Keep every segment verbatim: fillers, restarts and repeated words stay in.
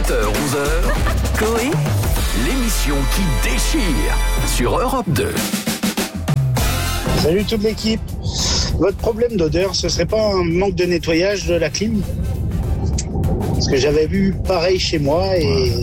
sept heures onze heures, Coé, l'émission qui déchire sur Europe deux. Salut toute l'équipe. Votre problème d'odeur, ce serait pas un manque de nettoyage de la clim ? Parce que j'avais vu pareil chez moi et,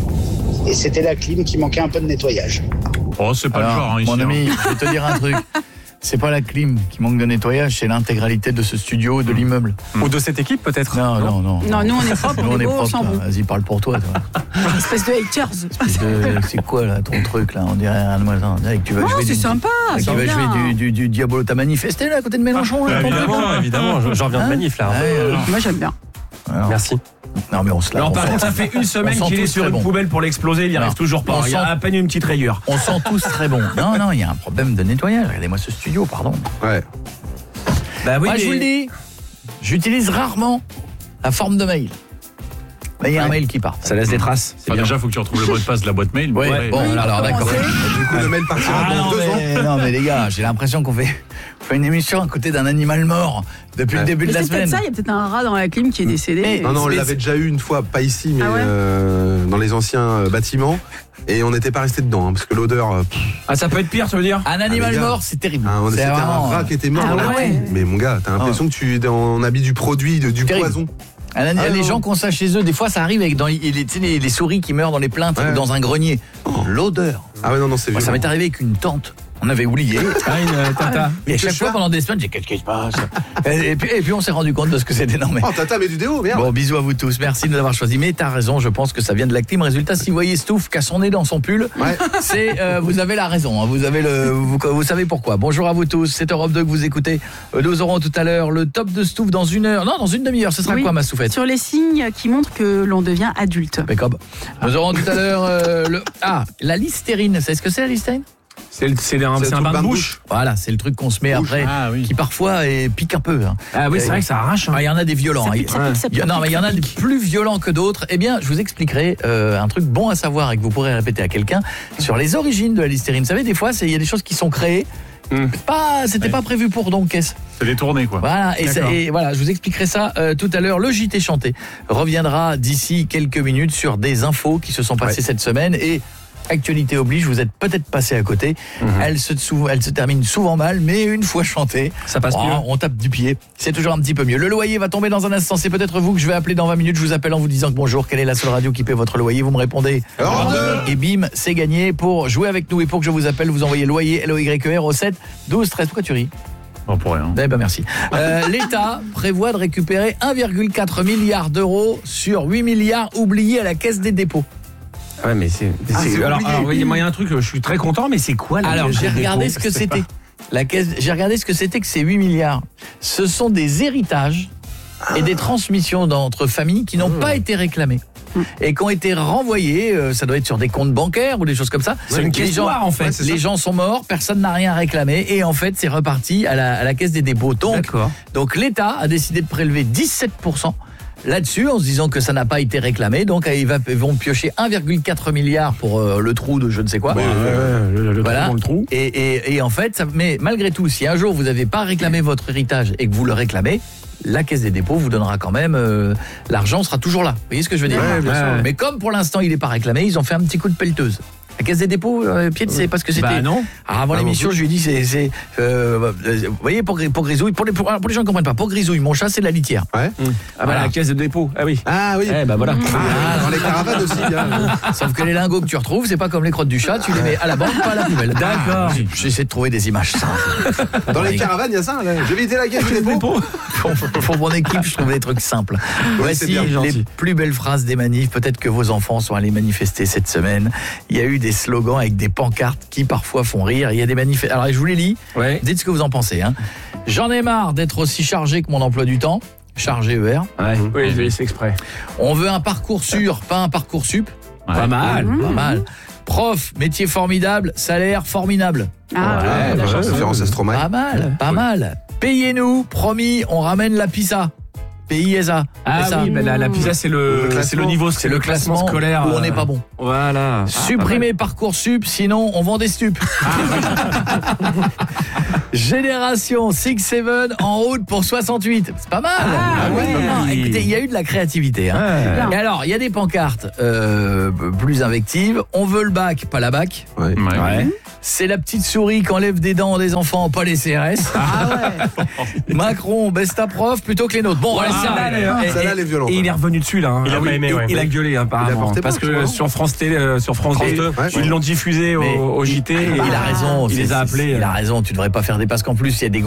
et c'était la clim qui manquait un peu de nettoyage. Oh, c'est pas Alors, le genre, hein, ici. mon ami, hein. je vais te dire un truc. C'est pas la clim qui manque de nettoyage, c'est l'intégralité de ce studio, de l'immeuble. Ou de cette équipe peut-être. Non, non, non. Non, nous on est propre, Nous, on est beau, on propre, s'en toi. fout. Vas-y, parle pour toi. toi. Espèce de haters. Espèce de- C'est quoi là, ton truc là? On dirait un moisin. Tu vas Non, jouer c'est du- sympa, Tu c'est vas bien. jouer du, du, du Diabolo. T'as manifesté là à côté de Mélenchon là, Ah, ton truc, évidemment, là Évidemment, je- j'en reviens de Hein manif là. Ouais, alors. Moi j'aime bien. Alors. Merci. Non mais on se lave. Non, on par sent- contre, ça fait une semaine on sent qu'il est tous sur très une bon. poubelle pour l'exploser, il n'y arrive Non. toujours pas. On Il y a sent- à peine une petite rayure. On sent tous très bon. Non, non, il y a un problème de nettoyage. Regardez-moi ce studio, pardon. Ouais. Bah oui, Moi, je vous le dis, j'utilise rarement la forme de mail. Mais il y a un mail qui part. Ça laisse des traces. C'est Enfin, bien. déjà, il faut que tu retrouves le mot de passe de la boîte mail. Ouais, Ouais. bon, alors d'accord. Du coup, le mail partira Ah dans non, deux ans. mais, non mais les gars, j'ai l'impression qu'on fait, on fait une émission à côté d'un animal mort depuis Ouais. le début Mais de la c'est peut-être semaine. ça, il y a peut-être un rat dans la clim qui est décédé. Mais- Non, non, on Mais l'avait c'est- déjà eu une fois, pas ici, mais Ah ouais euh, dans les anciens euh, bâtiments. Et on n'était pas resté dedans, hein, parce que l'odeur. euh, pff, Ah, ça peut être pire, ça veut dire Un animal Ah, les gars. mort, c'est terrible. hein, on- C'est c'était un vraiment, rat qui était mort Ah dans la ouais. clim. Mais mon gars, t'as l'impression que tu es en habit du produit, de, du Terrible. poison. un ani- Ah, les non. gens qui ont ça chez eux, des fois ça arrive avec dans les, les, tu sais, les, les souris qui meurent dans les plaintes Ouais. ou dans un grenier. L'odeur. Ah ouais, non, non, c'est Moi, ça violent. m'est arrivé avec une tante. On avait oublié. Ah, une euh, tata. Et à chaque je fois fais pendant des semaines, j'ai qu'est-ce qui se passe et, et puis, et puis on s'est rendu compte de ce que c'était. Non mais. Oh, tata, mais du déo, merde. Bon, bisous à vous tous. Merci de nous avoir choisi. Mais t'as raison, je pense que ça vient de la clim. Résultat, si vous voyez Stouff qui a son nez dans son pull, Ouais. c'est, euh, vous avez la raison. hein. Vous avez le, vous, vous savez pourquoi. Bonjour à vous tous. C'est Europe deux que vous écoutez. Euh, Nous aurons tout à l'heure le top de Stouff dans une heure. Non, dans une demi-heure. Ce sera Oui. quoi, ma Stouffette? Sur les signes qui montrent que l'on devient adulte. Impeccable. Nous aurons tout à l'heure euh, le, ah, la Listerine. C'est ce que c'est la Listerine? C'est le- c'est un, C'est c'est le un truc bain de bouche. Voilà, c'est le truc qu'on se met après, Ah oui. qui parfois eh, pique un peu. hein. Ah oui, c'est vrai que ça arrache. hein. Ah, il y en a des violents. Ça hein. pique, ça pique, ça Il y en- non, mais il y en a des plus violents que d'autres. Eh bien, je vous expliquerai euh, un truc bon à savoir et que vous pourrez répéter à quelqu'un sur les origines de la Listerine. Vous savez, des fois, c'est- il y a des choses qui sont créées. Mm. C'est Pas, c'était Ouais. pas prévu pour donc qu'est-ce. C'est détourné, quoi. Voilà, et, ça- D'accord. et voilà, je vous expliquerai ça euh, tout à l'heure. Le J T chanté reviendra d'ici quelques minutes sur des infos qui se sont passées Ouais. cette semaine et actualité oblige, vous êtes peut-être passé à côté. Mhm. Elle se sou- elle se termine souvent mal, mais une fois chantée, Ça passe oh, mieux. on tape du pied. C'est toujours un petit peu mieux. Le loyer va tomber dans un instant. C'est peut-être vous que je vais appeler dans vingt minutes. Je vous appelle en vous disant que bonjour, quelle est la seule radio qui paie votre loyer? Vous me répondez. Europe deux. Et bim, c'est gagné. Pour jouer avec nous et pour que je vous appelle, vous envoyez loyer L O Y E R au sept douze treize. Pourquoi tu ris? Bon, pour rien. Eh ben merci. Euh, L'État prévoit de récupérer un virgule quatre milliard d'euros sur huit milliards oubliés à la Caisse des dépôts. Ouais, mais c'est. Ah, c'est- c'est alors, oublié. alors, il y a un truc, je suis très content, mais c'est quoi la Alors, Caisse j'ai des regardé dépôts ce que Je sais c'était. pas. La caisse, j'ai regardé ce que c'était que ces huit milliards. Ce sont des héritages et des transmissions d'entre familles qui n'ont pas été réclamées et qui ont été renvoyées, euh, ça doit être sur des comptes bancaires ou des choses comme ça. C'est une Les caisse gens- noire, en fait. Ouais, c'est Les ça. gens sont morts, personne n'a rien réclamé et en fait, c'est reparti à la, à la Caisse des dépôts. Donc, D'accord. donc l'État a décidé de prélever dix-sept pour cent là-dessus en se disant que ça n'a pas été réclamé. Donc ils va- ils vont piocher un virgule quatre milliard pour euh, le trou de je ne sais quoi. Ouais, ouais, ouais, le, le Voilà. trou dans le trou. Et, et, et en fait, ça, mais malgré tout, si un jour vous n'avez pas réclamé votre héritage et que vous le réclamez, la Caisse des dépôts vous donnera quand même euh, l'argent sera toujours là. Vous voyez ce que je veux dire? Ouais, bien sûr. Mais comme pour l'instant il n'est pas réclamé, ils ont fait un petit coup de pelleteuse. La Caisse des dépôts, euh, Pied, c'est parce que c'était. Bah non. Ah, avant Ah, l'émission, bon. je lui ai dit, c'est, c'est, euh, euh, vous voyez, pour, pour Grisouille, pour les, pour, pour les gens qui ne comprennent pas, pour Grisouille, mon chat, c'est de la litière. Ouais. Ah, bah, Voilà. la caisse de dépôt. Ah oui. Ah oui. Eh, bah voilà. Ah, dans les caravanes aussi. hein. Sauf que les lingots que tu retrouves, c'est pas comme les crottes du chat, tu les mets à la banque, pas à la poubelle. D'accord. Ah, J'essaie de trouver des images simples. Dans les caravanes, il y a ça. là. J'ai visité la caisse du dépôt. Pour, pour mon équipe, je trouve des trucs simples. Voici c'est bien, les gentil. plus belles phrases des manifs. Peut-être que vos enfants sont allés manifester cette semaine. Il y a eu des slogans avec des pancartes qui parfois font rire. Il y a des manifs. Alors, je vous les lis. Ouais. Dites ce que vous en pensez. Hein. J'en ai marre d'être aussi chargé que mon emploi du temps. Chargé E R. Ouais. Oui, je vais laisser exprès. On veut un parcours sûr, pas un parcours sup. Ouais. Pas mal. Pas mal. Prof, métier formidable, salaire formidable. Ah, Ouais, ouais, bah, la chance. Référence à Stromae. Pas mal, pas mal. Payez-nous, promis, on ramène la pizza. P I S A. Ah S A. oui, mais la, la PISA, c'est le, Le c'est le niveau, C'est le classement scolaire. où on euh, n'est pas bon. Voilà. Supprimer Parcoursup, sinon on vend des stupes. Génération six sept en route pour soixante-huit. C'est pas mal. Ah, ouais. oui. Non, écoutez, il y a eu de la créativité. Hein. Ouais. Et alors, il y a des pancartes euh, plus invectives. On veut le bac, pas la bac. Ouais. Ouais. Ouais. C'est la petite souris qui enlève des dents des enfants, pas les C R S. Ah ouais. Macron baisse ta prof plutôt que les nôtres. Bon, Ouais, allez, celle-là, ça, elle est- et- Celle-là, et- elle est violente. Et il est revenu dessus là. hein. Il a Ah pas oui, aimé, il- ouais. Il a gueulé apparemment. porté Parce plainte, que je crois, sur France Télé, euh, sur France France deux, deux, ouais. ils l'ont diffusé Mais- au, au J T. et il a raison. Il c'est- les a c'est- appelés. Il a euh, raison. Tu devrais pas faire des passes qu'en plus il y a des